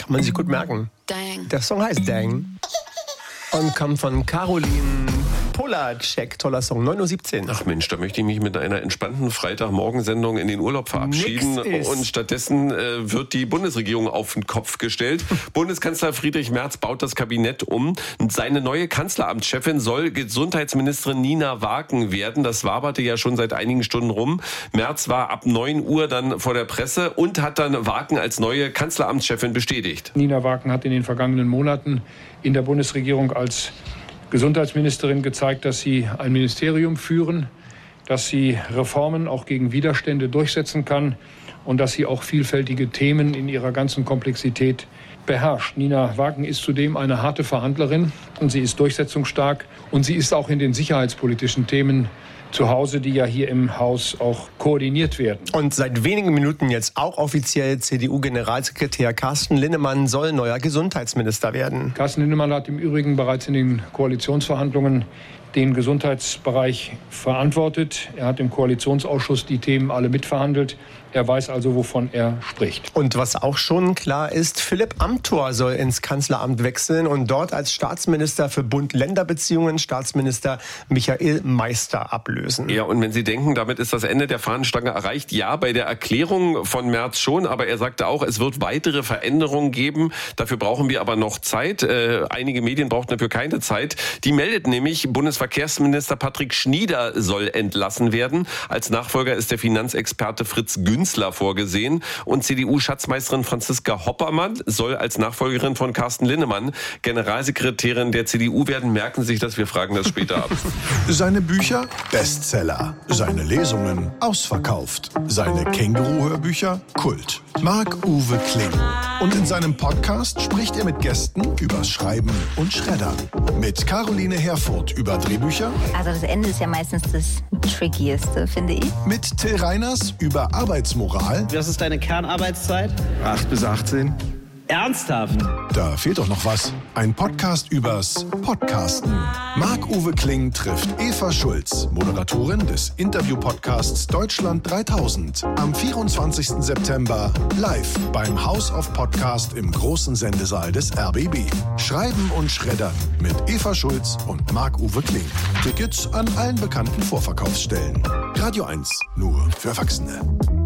Kann man sich gut merken. Dang. Der Song heißt Dang und kommt von Caroline Polacek. Toller Song, 9:17 Uhr. Ach Mensch, da möchte ich mich mit einer entspannten Freitagmorgensendung in den Urlaub verabschieden. Und stattdessen wird die Bundesregierung auf den Kopf gestellt. Bundeskanzler Friedrich Merz baut das Kabinett um. Seine neue Kanzleramtschefin soll Gesundheitsministerin Nina Waken werden. Das waberte ja schon seit einigen Stunden rum. Merz war ab 9 Uhr dann vor der Presse und hat dann Waken als neue Kanzleramtschefin bestätigt. Nina Waken hat in den vergangenen Monaten in der Bundesregierung als Gesundheitsministerin gezeigt, dass sie ein Ministerium führen, dass sie Reformen auch gegen Widerstände durchsetzen kann und dass sie auch vielfältige Themen in ihrer ganzen Komplexität beherrscht. Nina Waken ist zudem eine harte Verhandlerin und sie ist durchsetzungsstark und sie ist auch in den sicherheitspolitischen Themen zu Hause, die ja hier im Haus auch koordiniert werden. Und seit wenigen Minuten jetzt auch offiziell CDU-Generalsekretär Carsten Linnemann soll neuer Gesundheitsminister werden. Carsten Linnemann hat im Übrigen bereits in den Koalitionsverhandlungen den Gesundheitsbereich verantwortet. Er hat im Koalitionsausschuss die Themen alle mitverhandelt. Er weiß also, wovon er spricht. Und was auch schon klar ist, Philipp Amthor soll ins Kanzleramt wechseln und dort als Staatsminister für Bund-Länder-Beziehungen Staatsminister Michael Meister ablösen. Ja, und wenn Sie denken, damit ist das Ende der Fahnenstange erreicht, ja, bei der Erklärung von Merz schon, aber er sagte auch, es wird weitere Veränderungen geben. Dafür brauchen wir aber noch Zeit. Einige Medien brauchten dafür keine Zeit. Die meldet nämlich, Bundesverkehrsminister Patrick Schnieder soll entlassen werden. Als Nachfolger ist der Finanzexperte Fritz Günzler vorgesehen. Und CDU-Schatzmeisterin Franziska Hoppermann soll als Nachfolgerin von Carsten Linnemann Generalsekretärin der CDU werden. Merken Sie sich das, wir fragen das später ab. Seine Bücher Bestseller, seine Lesungen ausverkauft, seine Känguru-Hörbücher Kult. Marc-Uwe Kling. Und in seinem Podcast spricht er mit Gästen übers Schreiben und Schreddern. Mit Caroline Herfurth über Drehbücher. Also das Ende ist ja meistens das Trickieste, finde ich. Mit Till Reiners über Arbeitsmoral. Was ist deine Kernarbeitszeit? 8 bis 18. Ernsthaft? Da fehlt doch noch was. Ein Podcast übers Podcasten. Marc-Uwe Kling trifft Eva Schulz, Moderatorin des Interview-Podcasts Deutschland 3000. Am 24. September live beim House of Podcast im großen Sendesaal des RBB. Schreiben und Schreddern mit Eva Schulz und Marc-Uwe Kling. Tickets an allen bekannten Vorverkaufsstellen. Radio 1, nur für Erwachsene.